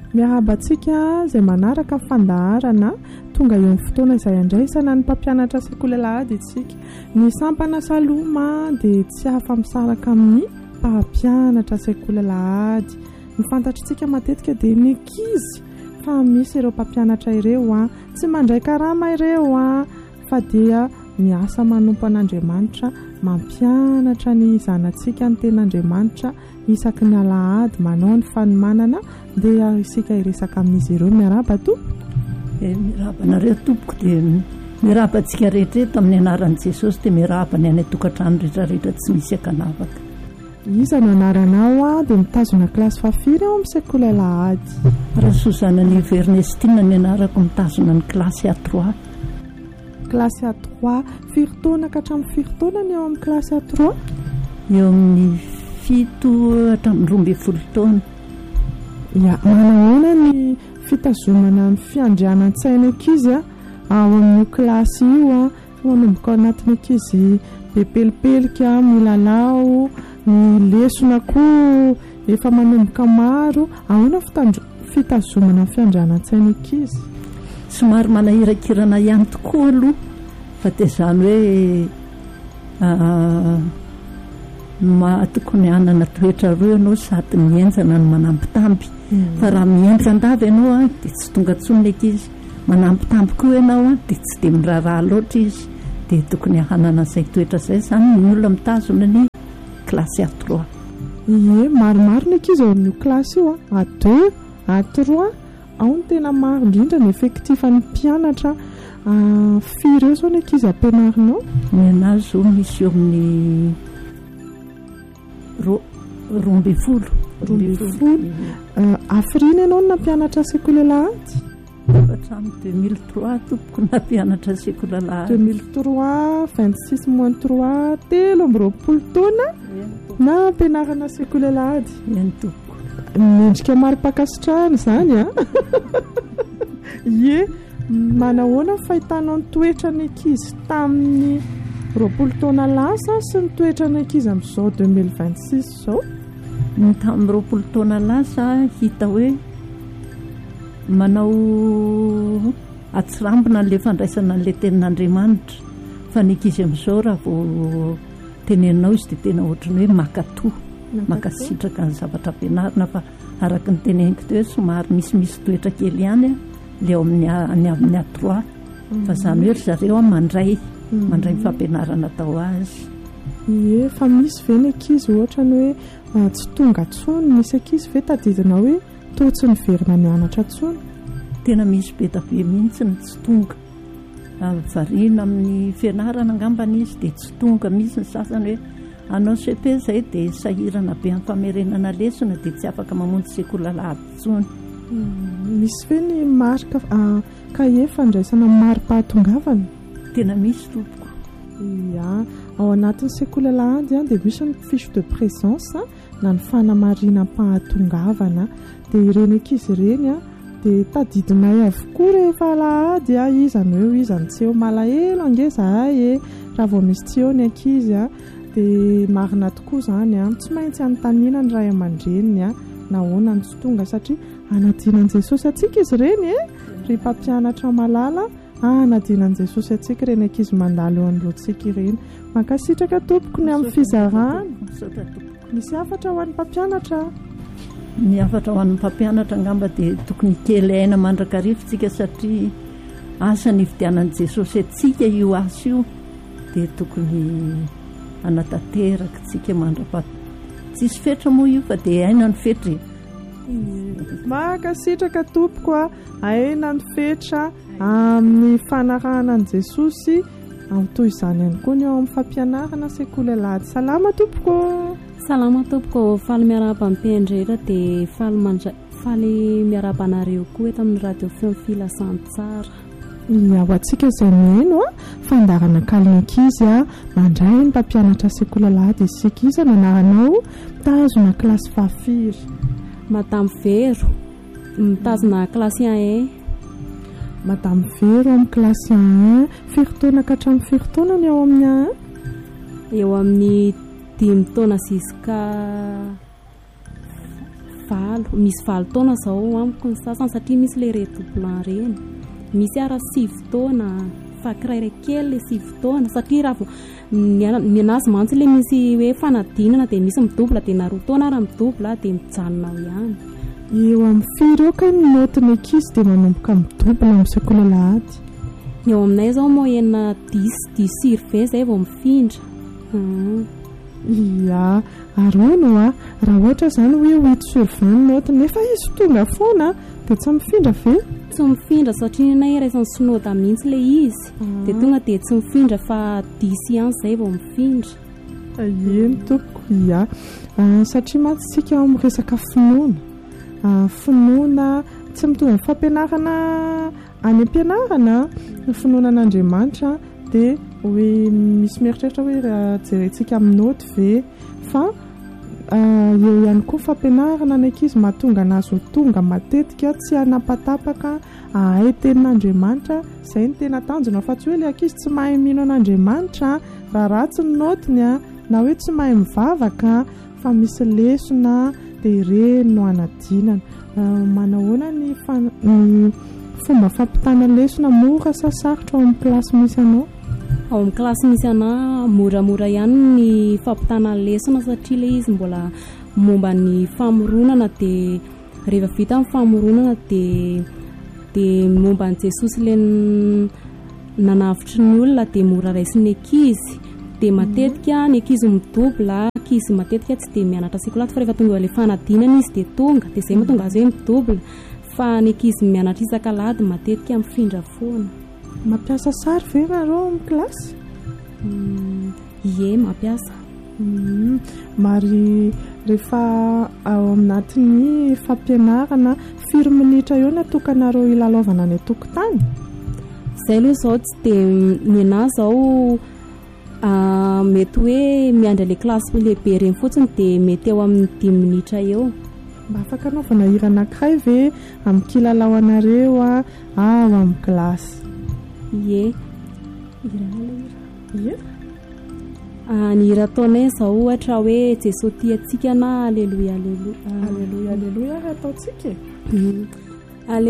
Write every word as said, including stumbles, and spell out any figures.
miarabantsika izay manaraka fandaharana tonga eo amin'ny fotoana izay andraisana ny mpampianatra sekoly alahady isika. Ny sampana saloma dia tsy afa-misaraka amin'ny mpampianatra sekoly alahady. Ny fantatritsika matetika dia ny ankizy fa misy ireo mpampianatra ireo a tsy mandray karama ireo a fa dia miasa manompo an'Andriamanitra mampianatra ny zanantsika ny ten'Andriamanitra isaky ny alahady manao ny fanomanana dia isika iresaka amin'izy ireo miaraba tompo. E miraba nareo tompoko dia miraba antsika rehetra amin'ny anaran'i Jesosy dia miraba ny any tokantrano rehetrarehetra tsy misy akanavaka. Iza no anaranao a dia mitazona kilasy fafiry ao amin'ny sekoly alahady. Rasozana ny Vernestina ny anarako mitazona ny kilasy A trois. Kilasy A trois firy taona ka hatramin'ny firy taona ny ao amin'ny kilasy A trois? Eo amin'ny fito hatramin'ny roa ambin'ny folo taona. Ya, manahoana ny fitazomana ny fiandrianan-tsaina ankizy a ao amin'ny kilasy io a manomboka ao anatin'ny ankizy be pelipelika, milalao, ny lesona koa efa manomboka maro. Ahoana fitazomana ny fiandrianan-tsaina ankizy? Somary manahirakirana ihany tokoa aloha fa dia izany hoe ma tokony hanana toetra roa ianao sady mienjana no manampitamby. Fa raha mienjan-davy ianao a dia tsy tonga tsony ny ankizy. Manampitamby koa ianao a dia tsy dia miraharaha loatra izy. Dia tokony hanana izay toetra izay izany ny olona mitazona ny kilasy A trois. Ie, maromaro ny ankizy ao amin'io kilasy io a. A deux, A trois ao ny tena maro indrindra ny effectifan'ny mpianatra. Firy eo izao ny ankizy ampianarinao? Ny anazy zao misy eo amin'ny roa ambin'ny folo. Roa ambin'ny folo. Afrina ianao no nampianatra sekoly alahady? Hatramin'ny deux mille trois tompoko nampianatra sekoly alahady. deux mille trois, vingt-six moins trois, telo amby roapolo taona na ampianarana sekoly alahady. Eny tompoko. Mendrika mari-pakasitrahana izany a. Ie, manahoana ny fahitanao ny toetra ny ankizy tamin'ny roapolo taona lasa sy ny toetra ny ankizy amin'izao deux mille vingt-six izao? Ny tamin'ny roapolo taona lasa hita hoe manao atsirambina n'ilay fandraisana n'ilay tenin'Andriamanitra. Fa ny ankizy amin'izao raha vao teneninao izy dia tena ohatrany hoe makatoa, makasitraka ny zavatra ampianarina. Fa araka ny teneniko teo hoe somary misimisy toetra kely ihany ilay ao amin'ny A trois. Fa izany hoe ry zareo a mandray mandray ny fampianarana atao azy. Ie, fa misy ve ny ankizy ohatrany hoe tsy tonga tsony? Misy ankizy ve tadidina hoe toa tsy niverina mianatra tsony? Tena misy be da be mihitsy ny tsy tonga. Variana amin'ny fianarana angambany izy dia tsy tonga. Misy ny sasany hoe anao C P izay dia sahirana be amin'ny famerenana lesona dia tsy afaka mamonjy sekoly alahady tsony. Misy ve ny marika kahie fandraisana mari-pahatongavana? Tena misy tompoko. Ya, ao anatin'ny sekoly alahady dia misy ny fiche de présence na ny fanamarinam-pahatongavana. Dia ireny ankizy ireny dia tadidinay avokoa rehefa alahady izany hoe izany tsy eo malahelo ange zahay raha vao misy tsy eo ny ankizy dia marina tokoa izany tsy maintsy anontaniana ny ray aman-dreniny nahoana ny tsy tonga satria anadinan'i Jesosy atsika izy ireny ry mpampianatra malala anadinan'i Jesosy atsika ireny ankizy mandalo eo an'loantsika ireny. Mankasitraka tompoko ny amin'ny fizarana. Misy hafatra ho an'ny mpampianatra? Ny hafatra ho an'ny mpampianatra angamba dia tokony kely aina mandrakarifontsika satria asa ny fidianan'i Jesosy atsika io asa io dia tokony anatanteraka tsika mandra-pa. Tsisy fetra moa io fa dia aina ny fetra. Mankasitraka tompoko aina ny fetra amin'ny fanaranan'i Jesosy toy izany ihany koa ny ao amin'ny fampianarana sekoly alahady. Salama tompoko. Salama tompoko. Faly miaraba mipendretra dia faly mandra faly miaraba anareo koa eto amin'ny radio feo filasan'ny tsara. Ao antsika izay mihaino fandarana kalina ankizy mandray ny mpampianatra sekoly alahady isika. Iza no anaranao? Mitazona kilasy fafiry. Madame Vero mitazona kilasy un. Madame Vero amin'ny kilasy un. Firy taona ka hatramin'ny firy taona ny ao amin'ny un? Eo amin'ny dimy taona ziska valo misy valo taona zao amiko ny sasany satria misy le redoblan reny misy ara sivy taona fa kirairay kely le sivy taona satria raha minazy mantsy le misy hoe fanadinana dia misy midobla dia naroa taona raha midobla dia mijanona ao ihany. Eo amin'ny firy eo ka ny notiny ankizy dia manomboka midobla amin'ny sekoly alahady? Eo aminay zao moyenne dix dix sur vingt zay vao mifindra. Ia, arono a raha ohatra zany hoe huit sur vingt notiny nefa izy tonga foana dia tsy mifindra ve? Tsy mifindra satria nay rehefa sonoda mihitsy le izy dia tonga dia tsy mifindra fa dix ihany zay vao mifindra. Eny toko ia satria mantsy tsika amin'ny resaka finoana finoana tsy mitovy amin'ny fampianarana any am-pianarana ny finoanan'Andriamanitra dia hoe misy mieritreritra hoe raha jerentsika amin'ny noty ve fa eo ihany koa fampianarana ny ankizy mahatonga anazy ho tonga matetika tsy hanapatapaka ahay tenin'Andriamanitra izay ny tena tanjona fa tsy hoe ilay ankizy tsy mahay mino an'Andriamanitra raha ratsy ny notiny a na hoe tsy mahay mivavaka fa misy lesona dia ireny no hanadinana. Manahoana ny fomba fampitana lesona mora sa sarotra ao amin'ny kilasy misy anao? Ao amin'ny kilasy misy anao moramora ihany ny fampitana lesona satria le izy mbola momba ny famoronana dia rehefa vita amin'ny famoronana dia dia momba ny Jesosy le nanavitry ny olona dia mora raisin'ny ankizy dia matetika ny ankizy midobla ankizy matetika tsy dia mianatra sekolata fa rehefa tonga ilay fanadinana izy dia tonga dia izay mahatonga azy hoe midobla fa ny ankizy mianatra isan-kalady matetika mifindra foana. Mampiasa sary ve nareo amin'ny kilasy? Ie mampiasa. Mary rehefa ao anatin'ny fampianarana firy minitra eo no atokanareo ilalaovana ny tokotany? Izay aloha izao tsy dia ninahy izao mety hoe miandry ilay kilasy lehibe ireny fotsiny dia mety eo amin'ny dimy minitra eo. Mba afaka anaovana hira anankiray ve amin'ny kilalao anareo ao amin'ny kilasy? Ie. Ie. Ny hira ataonay izao ohatra hoe Jesosy tia antsika na aleloia aleloia. Aleloia aleloia ataontsika.